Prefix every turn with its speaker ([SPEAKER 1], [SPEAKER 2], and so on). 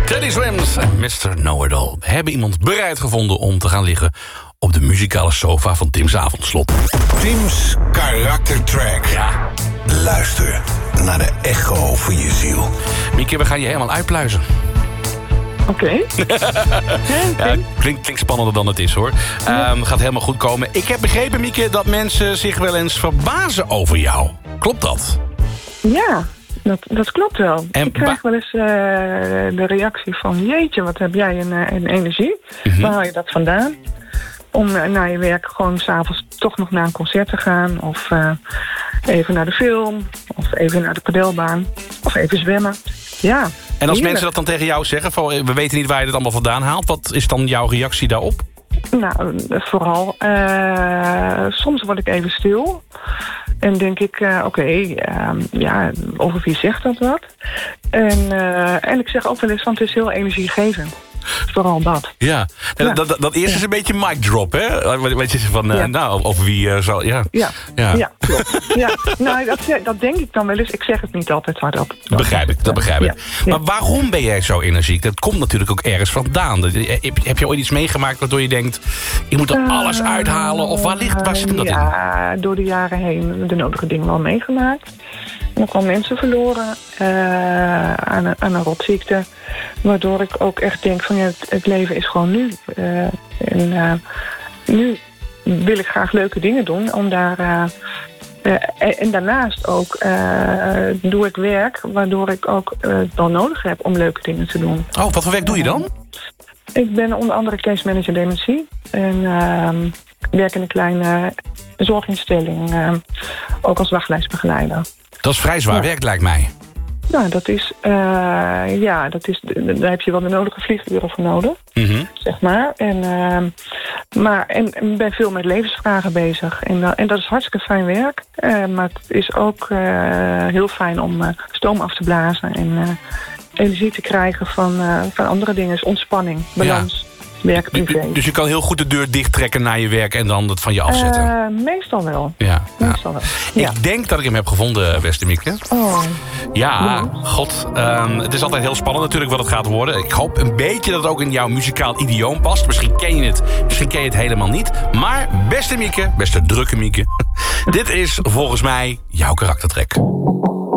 [SPEAKER 1] Teddy Swims en Mr. Know-It-All. We hebben iemand bereid gevonden om te gaan liggen op de muzikale sofa van Tim's avondslot.
[SPEAKER 2] Tim's karaktertrack.
[SPEAKER 1] Ja.
[SPEAKER 2] Luister naar de echo van je ziel.
[SPEAKER 1] Mieke, we gaan je helemaal uitpluizen.
[SPEAKER 3] Oké.
[SPEAKER 1] Ja, klinkt spannender dan het is, hoor. Gaat helemaal goed komen. Ik heb begrepen, Mieke, dat mensen zich wel eens verbazen over jou. Klopt dat?
[SPEAKER 3] Ja, dat klopt wel.
[SPEAKER 1] En
[SPEAKER 3] ik krijg wel eens de reactie van... jeetje, wat heb jij een energie? Waar haal je dat vandaan? Om na je werk gewoon 's avonds toch nog naar een concert te gaan. Of even naar de film. Of even naar de padelbaan. Of even zwemmen. Ja.
[SPEAKER 1] En als mensen dat dan tegen jou zeggen... van, we weten niet waar je het allemaal vandaan haalt... wat is dan jouw reactie daarop?
[SPEAKER 3] Nou, vooral... soms word ik even stil. En denk ik, ja, over wie zegt dat wat? En ik zeg ook wel eens van, het is heel energiegevend. Vooral dat.
[SPEAKER 1] Ja, en dat eerste is een beetje mic drop, hè? Wat je van, nou, over wie zal... Ja,
[SPEAKER 3] klopt. Ja. Nou, dat denk ik dan wel eens. Ik zeg het niet altijd hardop.
[SPEAKER 1] Dat begrijp ik.
[SPEAKER 3] Ja.
[SPEAKER 1] Maar waarom ben jij zo energiek? Dat komt natuurlijk ook ergens vandaan. Heb je ooit iets meegemaakt waardoor je denkt... ik moet er alles uithalen? Of waar zit hem dat in?
[SPEAKER 3] Ja, door de jaren heen de nodige dingen wel meegemaakt. En ook al mensen verloren aan een rotziekte. Waardoor ik ook echt denk van het leven is gewoon nu. Nu wil ik graag leuke dingen doen. Om daar, en daarnaast ook doe ik werk waardoor ik ook wel nodig heb om leuke dingen te doen.
[SPEAKER 1] Oh, wat voor werk doe je dan?
[SPEAKER 3] Ik ben onder andere case manager dementie. En werk in een kleine zorginstelling. Ook als wachtlijstbegeleider.
[SPEAKER 1] Dat is vrij zwaar werk, lijkt mij.
[SPEAKER 3] Nou, daar heb je wel de nodige vlieguren voor nodig, zeg maar. En ben veel met levensvragen bezig. En dat is hartstikke fijn werk. Maar het is ook heel fijn om stoom af te blazen en energie te krijgen van andere dingen. Dus ontspanning, balans. Werk privé.
[SPEAKER 1] Dus je kan heel goed de deur dichttrekken naar je werk en dan het van je afzetten?
[SPEAKER 3] Meestal wel.
[SPEAKER 1] Ja.
[SPEAKER 3] Meestal wel. Ja.
[SPEAKER 1] Ik denk dat ik hem heb gevonden, beste Mieke.
[SPEAKER 3] Oh.
[SPEAKER 1] Ja, god. Het is altijd heel spannend natuurlijk wat het gaat worden. Ik hoop een beetje dat het ook in jouw muzikaal idioom past. Misschien ken je het helemaal niet. Maar beste Mieke, beste drukke Mieke... dit is volgens mij jouw karaktertrek.